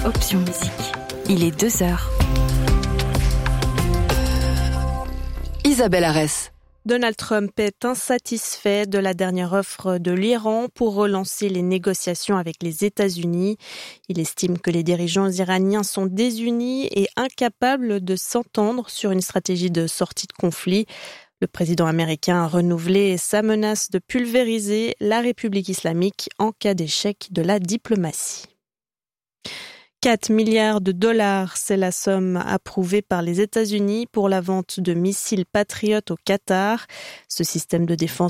Option Musique. Il est 2h. Isabelle Arès. Donald Trump est insatisfait de la dernière offre de l'Iran pour relancer les négociations avec les États-Unis. Il estime que les dirigeants iraniens sont désunis et incapables de s'entendre sur une stratégie de sortie de conflit. Le président américain a renouvelé sa menace de pulvériser la République islamique en cas d'échec de la diplomatie. 4 milliards de dollars, c'est la somme approuvée par les États-Unis pour la vente de missiles Patriot au Qatar. Ce système de défense